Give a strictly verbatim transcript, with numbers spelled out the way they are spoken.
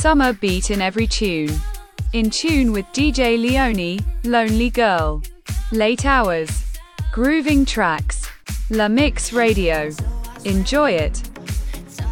Summer beat in every tune. In tune with D J Leone, Lonely Girl. Late Hours. Grooving Tracks. La Mix Radio. Enjoy it.